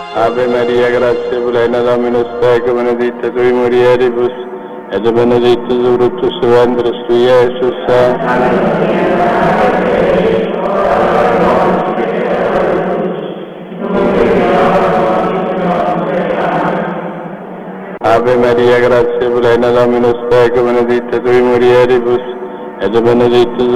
Ave Maria, gratia plena, Dominus tecum, benedicta tui mulieribus, et benedictus fructus ventris tui, Iesus. Ave Maria, gratia plena, Dominus tecum, benedicta tui mulieribus, et benedictus